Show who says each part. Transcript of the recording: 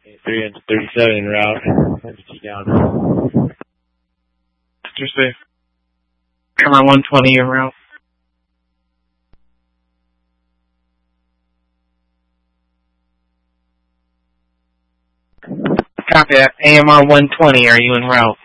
Speaker 1: 3 and 37 en route. Let's get you down.
Speaker 2: Just say. AMR 120 en route. Copy that. AMR 120, are you en route?